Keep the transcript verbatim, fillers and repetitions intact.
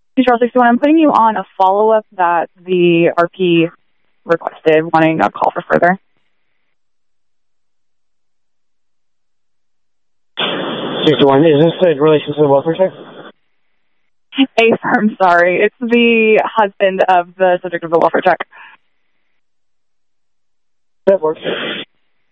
Charles sixty-one, I'm putting you on a follow-up that the R P requested, wanting a call for further. sixty-one, is this in relation to the welfare check? A firm, sorry. It's the husband of the subject of the welfare check. That works.